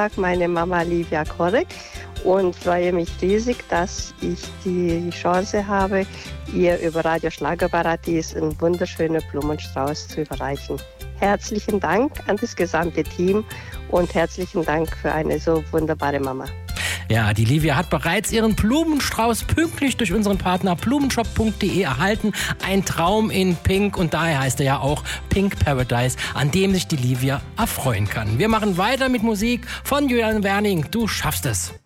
Geburtstag meine Mama Livia Korek und freue mich riesig, dass ich die Chance habe, ihr über Radio Schlagerparadies einen wunderschönen Blumenstrauß zu überreichen. Herzlichen Dank an das gesamte Team und herzlichen Dank für eine so wunderbare Mama. Ja, die Livia hat bereits ihren Blumenstrauß pünktlich durch unseren Partner blumenshop.de erhalten. Ein Traum in Pink und daher heißt er ja auch Pink Paradise, an dem sich die Livia erfreuen kann. Wir machen weiter mit Musik von Julian Werning. Du schaffst es.